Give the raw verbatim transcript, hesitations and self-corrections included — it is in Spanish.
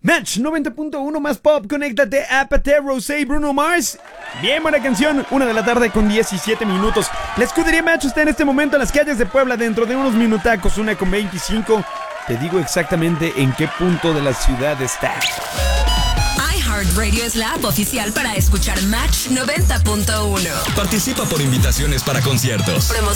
Match noventa punto uno más pop, conéctate a Pate Rosé y Bruno Mars. Bien buena canción, una de la tarde con diecisiete minutos. La escudería Match está en este momento en las calles de Puebla. Dentro de unos minutacos, una con veinticinco. Te digo exactamente en qué punto de la ciudad está. iHeartRadio es la app oficial para escuchar Match noventa punto uno. Participa por invitaciones para conciertos,